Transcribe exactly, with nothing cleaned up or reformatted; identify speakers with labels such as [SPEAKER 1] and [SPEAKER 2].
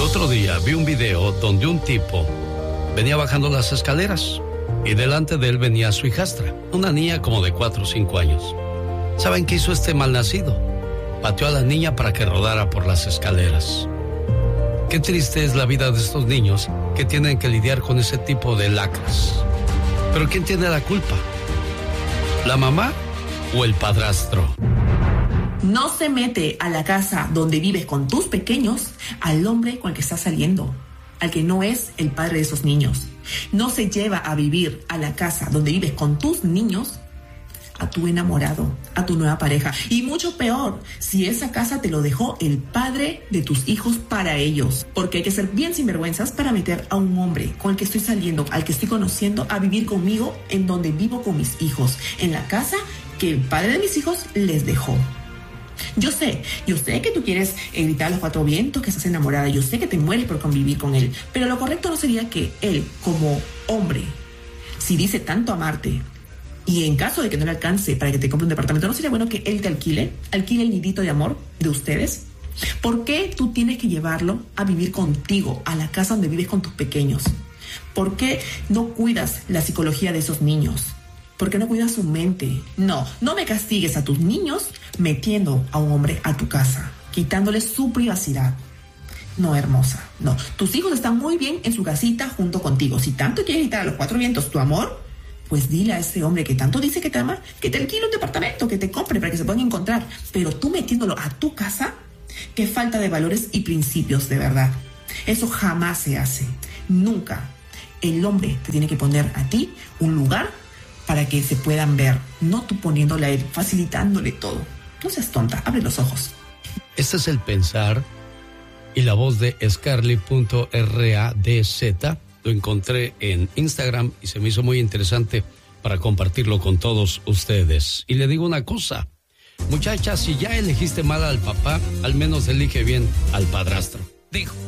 [SPEAKER 1] Otro día vi un video donde un tipo venía bajando las escaleras y delante de él venía su hijastra, una niña como de cuatro o cinco años. ¿Saben qué hizo este malnacido? Pateó a la niña para que rodara por las escaleras. Qué triste es la vida de estos niños que tienen que lidiar con ese tipo de lacras. ¿Pero quién tiene la culpa? ¿La mamá o el padrastro?
[SPEAKER 2] No se mete a la casa donde vives con tus pequeños al hombre con el que estás saliendo, al que no es el padre de esos niños. No se lleva a vivir a la casa donde vives con tus niños a tu enamorado, a tu nueva pareja. Y mucho peor, si esa casa te lo dejó el padre de tus hijos para ellos. Porque hay que ser bien sinvergüenzas para meter a un hombre con el que estoy saliendo, al que estoy conociendo, a vivir conmigo en donde vivo con mis hijos, en la casa que el padre de mis hijos les dejó. Yo sé, yo sé que tú quieres gritar a los cuatro vientos, que estás enamorada, yo sé que te mueres por convivir con él, pero lo correcto no sería que él, como hombre, si dice tanto amarte, y en caso de que no le alcance para que te compre un departamento, ¿no sería bueno que él te alquile, alquile el nidito de amor de ustedes? ¿Por qué tú tienes que llevarlo a vivir contigo, a la casa donde vives con tus pequeños? ¿Por qué no cuidas la psicología de esos niños? ¿Por qué no cuidas su mente? No, no me castigues a tus niños metiendo a un hombre a tu casa, quitándole su privacidad. No, hermosa, no. Tus hijos están muy bien en su casita junto contigo. Si tanto quieres quitar a los cuatro vientos tu amor, pues dile a ese hombre que tanto dice que te ama, que te alquile un departamento, que te compre para que se puedan encontrar. Pero tú metiéndolo a tu casa, qué falta de valores y principios, de verdad. Eso jamás se hace. Nunca. El hombre te tiene que poner a ti un lugar para que se puedan ver, no tú poniéndole a él, facilitándole todo. No seas tonta, abre los ojos.
[SPEAKER 1] Este es el pensar y la voz de Scarly punto radz. Lo encontré en Instagram y se me hizo muy interesante para compartirlo con todos ustedes. Y le digo una cosa, muchacha, si ya elegiste mal al papá, al menos elige bien al padrastro. Dijo.